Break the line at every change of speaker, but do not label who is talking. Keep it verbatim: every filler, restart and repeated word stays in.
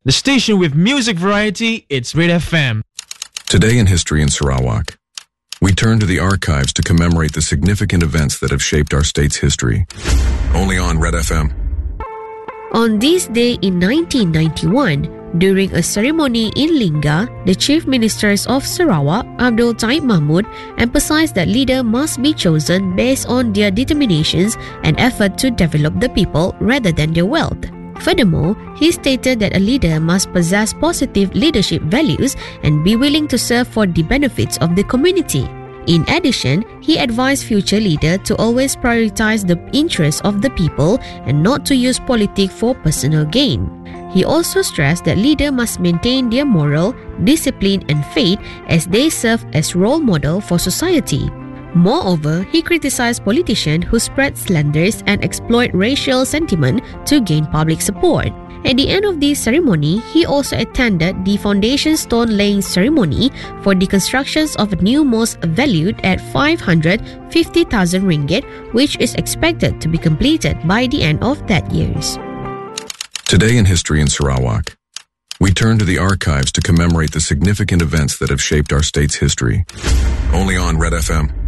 The station with music variety, it's Red F M.
Today in History in Sarawak, we turn to the archives to commemorate the significant events that have shaped our state's history. Only on Red F M.
On this day in nineteen ninety-one, during a ceremony in Lingga, the Chief Ministers of Sarawak, Abdul Taib Mahmud, emphasized that leader must be chosen based on their determinations and effort to develop the people rather than their wealth. Furthermore, he stated that a leader must possess positive leadership values and be willing to serve for the benefits of the community. In addition, he advised future leaders to always prioritize the interests of the people and not to use politics for personal gain. He also stressed that leaders must maintain their moral, discipline and faith as they serve as role model for society. Moreover, he criticized politicians who spread slanders and exploit racial sentiment to gain public support. At the end of the ceremony, he also attended the foundation stone laying ceremony for the construction of a new mosque valued at five hundred fifty thousand ringgit, which is expected to be completed by the end of that year.
Today in History in Sarawak, we turn to the archives to commemorate the significant events that have shaped our state's history. Only on Red F M.